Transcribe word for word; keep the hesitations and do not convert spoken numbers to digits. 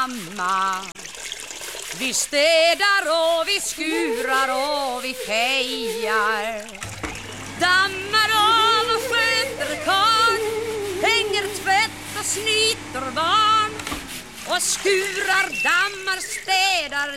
mamma. Vi städar och vi skurar och vi fejar. Dammar av och sköter karl. Hänger tvätt och snyter barn. Och skurar, dammar, städar,